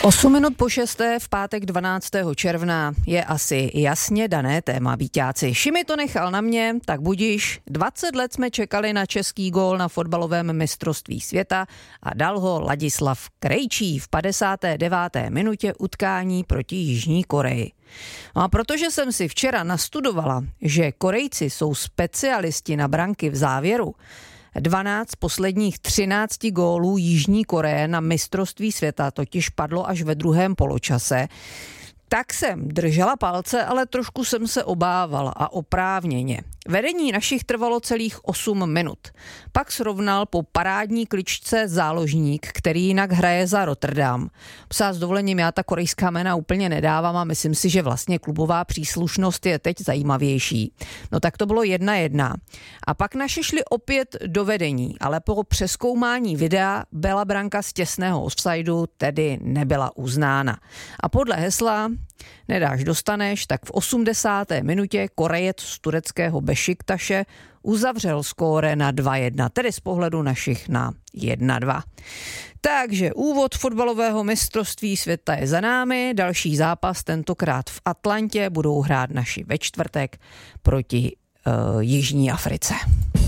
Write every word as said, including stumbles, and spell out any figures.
Osm minut po šesté v pátek dvanáctého června je asi jasně dané téma, víťáci. Šimi to nechal na mě, tak budiš. dvacet let jsme čekali na český gól na fotbalovém mistrovství světa a dal ho Ladislav Krejčí v padesáté deváté minutě utkání proti Jižní Koreji. No a protože jsem si včera nastudovala, že Korejci jsou specialisti na branky v závěru, dvanáct posledních třinácti gólů Jižní Koreje na mistrovství světa totiž padlo až ve druhém poločase, tak jsem držela palce, ale trošku jsem se obávala a oprávněně. Vedení našich trvalo celých osm minut. Pak srovnal po parádní kličce záložník, který jinak hraje za Rotterdam. Psá s dovolením, já ta korejská jména úplně nedávám a myslím si, že vlastně klubová příslušnost je teď zajímavější. No tak to bylo jedna jedna. A pak naši šli opět do vedení, ale po přezkoumání videa byla branka z těsného offsideu tedy nebyla uznána. A podle hesla nedáš, dostaneš, tak v osmdesáté minutě Korejec z tureckého Bešiktaše uzavřel skóre na dva jedna, tedy z pohledu našich na jedna dva. Takže úvod fotbalového mistrovství světa je za námi, další zápas tentokrát v Atlantě budou hrát naši ve čtvrtek proti uh, Jižní Africe.